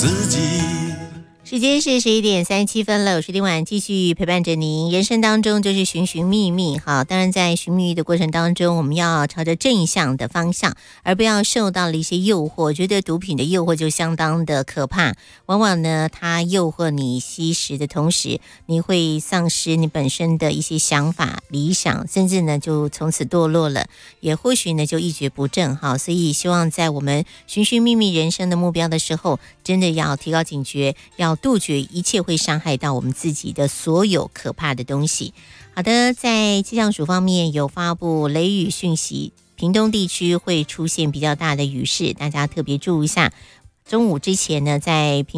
自己。 时间是11:37了，我是今晚继续陪伴着您。人生当中就是寻寻觅觅，好，当然在寻觅的过程当中，我们要朝着正向的方向，而不要受到了一些诱惑。我觉得毒品的诱惑就相当的可怕，往往呢，它诱惑你吸食的同时，你会丧失你本身的一些想法、理想，甚至呢就从此堕落了，也或许呢就一蹶不振。好，所以希望在我们寻寻觅觅人生的目标的时候，真的要提高警觉，要杜绝一切会伤害到我们自己的所有可怕的东西。好的，在气象署方面有发布雷雨讯息，屏东地区会出现比较大的雨势，大家特别注意一下。中午之前呢，在屏